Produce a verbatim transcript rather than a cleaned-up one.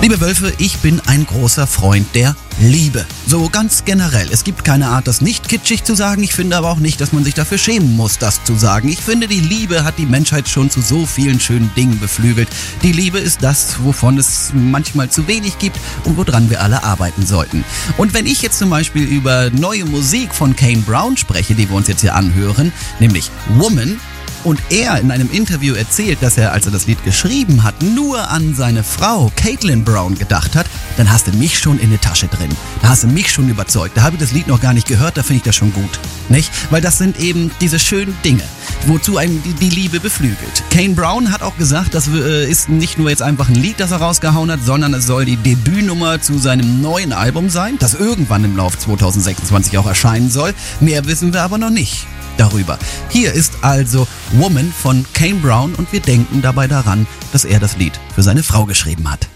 Liebe Wölfe, ich bin ein großer Freund der Liebe. So ganz generell. Es gibt keine Art, das nicht kitschig zu sagen. Ich finde aber auch nicht, dass man sich dafür schämen muss, das zu sagen. Ich finde, die Liebe hat die Menschheit schon zu so vielen schönen Dingen beflügelt. Die Liebe ist das, wovon es manchmal zu wenig gibt und woran wir alle arbeiten sollten. Und wenn ich jetzt zum Beispiel über neue Musik von Kane Brown spreche, die wir uns jetzt hier anhören, nämlich Woman, und er in einem Interview erzählt, dass er, als er das Lied geschrieben hat, nur an seine Frau Caitlin Brown gedacht hat, dann hast du mich schon in der Tasche drin. Da hast du mich schon überzeugt. Da habe ich das Lied noch gar nicht gehört, da finde ich das schon gut. Nicht? Weil das sind eben diese schönen Dinge, wozu einem die, die Liebe beflügelt. Kane Brown hat auch gesagt, das äh, ist nicht nur jetzt einfach ein Lied, das er rausgehauen hat, sondern es soll die Debütnummer zu seinem neuen Album sein, das irgendwann im Lauf zwanzig sechsundzwanzig auch erscheinen soll. Mehr wissen wir aber noch nicht darüber. Hier ist also Woman von Kane Brown und wir denken dabei daran, dass er das Lied für seine Frau geschrieben hat.